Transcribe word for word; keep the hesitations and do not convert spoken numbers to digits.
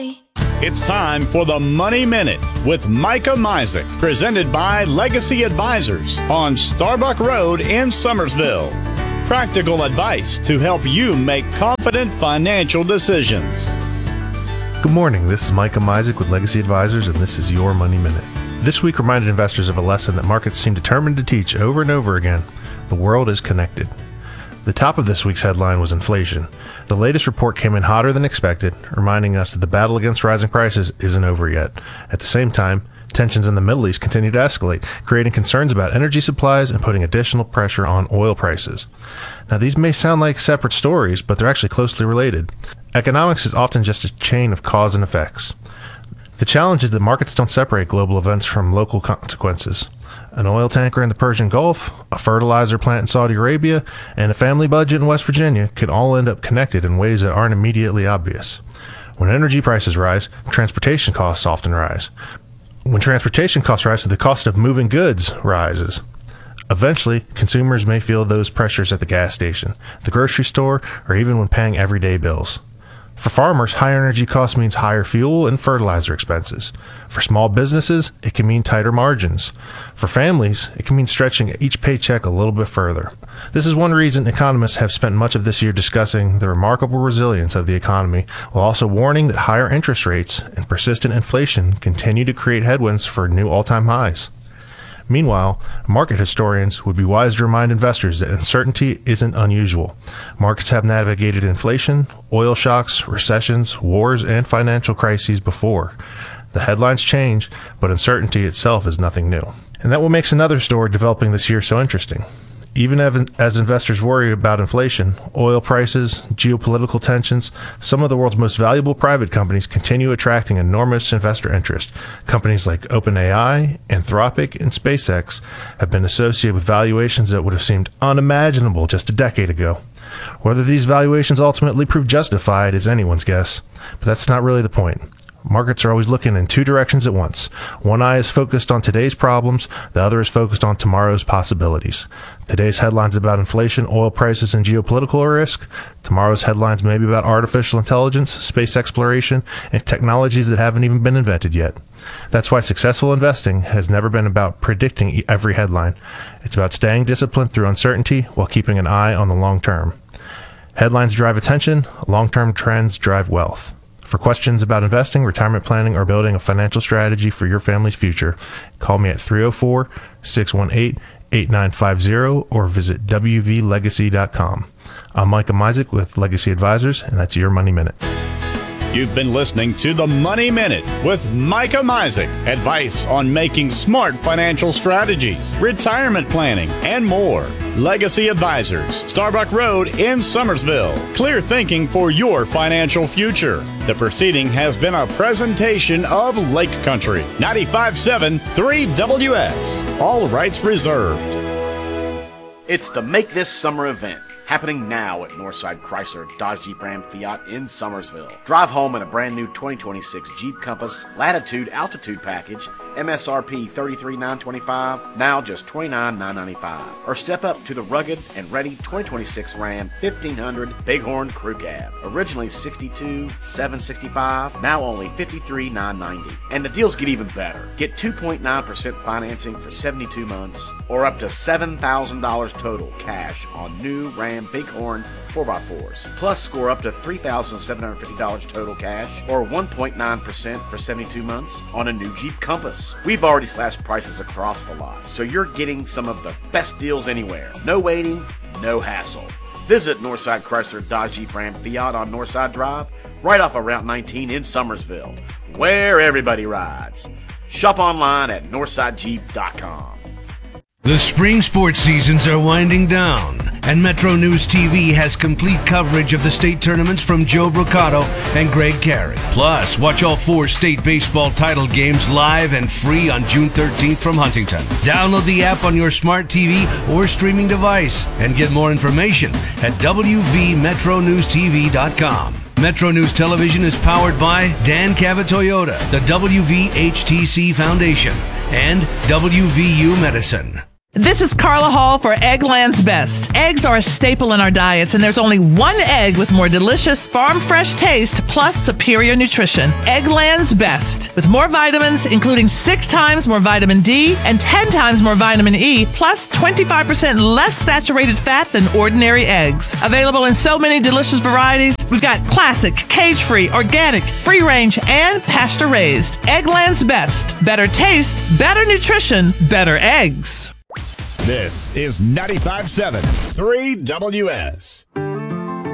It's time for the Money Minute with Micah Misek, presented by Legacy Advisors on Starbuck Road in Summersville. Practical advice to help you make confident financial decisions. Good morning. This is Micah Misek with Legacy Advisors, and this is your Money Minute. This week reminded investors of a lesson that markets seem determined to teach over and over again. The world is connected. The top of this week's headline was inflation. The latest report came in hotter than expected, reminding us that the battle against rising prices isn't over yet. At the same time, tensions in the Middle East continue to escalate, creating concerns about energy supplies and putting additional pressure on oil prices. Now, these may sound like separate stories, but they're actually closely related. Economics is often just a chain of cause and effects. The challenge is that markets don't separate global events from local consequences. An oil tanker in the Persian Gulf, a fertilizer plant in Saudi Arabia, and a family budget in West Virginia can all end up connected in ways that aren't immediately obvious. When energy prices rise, transportation costs often rise. When transportation costs rise, the cost of moving goods rises. Eventually, consumers may feel those pressures at the gas station, the grocery store, or even when paying everyday bills. For farmers, higher energy costs means higher fuel and fertilizer expenses. For small businesses, it can mean tighter margins. For families, it can mean stretching each paycheck a little bit further. This is one reason economists have spent much of this year discussing the remarkable resilience of the economy, while also warning that higher interest rates and persistent inflation continue to create headwinds for new all-time highs. Meanwhile, market historians would be wise to remind investors that uncertainty isn't unusual. Markets have navigated inflation, oil shocks, recessions, wars, and financial crises before. The headlines change, but uncertainty itself is nothing new. And that what makes another story developing this year so interesting. Even as investors worry about inflation, oil prices, geopolitical tensions, some of the world's most valuable private companies continue attracting enormous investor interest. Companies like OpenAI, Anthropic, and SpaceX have been associated with valuations that would have seemed unimaginable just a decade ago. Whether these valuations ultimately prove justified is anyone's guess, but that's not really the point. Markets are always looking in two directions at once. One eye is focused on today's problems, the other is focused on tomorrow's possibilities. Today's headlines about inflation, oil prices, and geopolitical risk. Tomorrow's headlines may be about artificial intelligence, space exploration, and technologies that haven't even been invented yet. That's why successful investing has never been about predicting every headline. It's about staying disciplined through uncertainty while keeping an eye on the long term. Headlines drive attention, long-term trends drive wealth. For questions about investing, retirement planning, or building a financial strategy for your family's future, call me at three oh four, six one eight, eight nine five zero or visit w v legacy dot com. I'm Micah Misek with Legacy Advisors, and that's your Money Minute. You've been listening to the Money Minute with Micah Misek. Advice on making smart financial strategies, retirement planning, and more. Legacy Advisors, Starbuck Road in Summersville. Clear thinking for your financial future. The proceeding has been a presentation of Lake Country, ninety-five point seven three W S. All rights reserved. It's the Make This Summer event, happening now at Northside Chrysler Dodge Jeep Ram Fiat in Summersville. Drive home in a brand new twenty twenty-six Jeep Compass Latitude Altitude Package, M S R P thirty-three thousand nine hundred twenty-five dollars, now just twenty-nine thousand nine hundred ninety-five dollars. Or step up to the rugged and ready twenty twenty-six Ram fifteen hundred Bighorn Crew Cab, originally sixty-two thousand seven hundred sixty-five dollars, now only fifty-three thousand nine hundred ninety dollars. And the deals get even better. Get two point nine percent financing for seventy-two months, or up to seven thousand dollars total cash on new Ram Bighorn four by fours. Plus, score up to three thousand seven hundred fifty dollars total cash, or one point nine percent for seventy-two months on a new Jeep Compass. We've already slashed prices across the lot, so you're getting some of the best deals anywhere. No waiting, no hassle. Visit Northside Chrysler Dodge Jeep Ram Fiat on Northside Drive, right off of Route nineteen in Summersville, where everybody rides. Shop online at northside jeep dot com. The spring sports seasons are winding down, and Metro News T V has complete coverage of the state tournaments from Joe Brocato and Greg Carey. Plus, watch all four state baseball title games live and free on June thirteenth from Huntington. Download the app on your smart T V or streaming device and get more information at w v metro news t v dot com. Metro News Television is powered by Dan Cabot Toyota, the W V H T C Foundation, and W V U Medicine. This is Carla Hall for Eggland's Best. Eggs are a staple in our diets, and there's only one egg with more delicious farm-fresh taste plus superior nutrition. Eggland's Best. With more vitamins, including six times more vitamin D and ten times more vitamin E, plus twenty-five percent less saturated fat than ordinary eggs. Available in so many delicious varieties, we've got classic, cage-free, organic, free-range, and pasture-raised. Eggland's Best. Better taste, better nutrition, better eggs. This is ninety-five point seven three W S.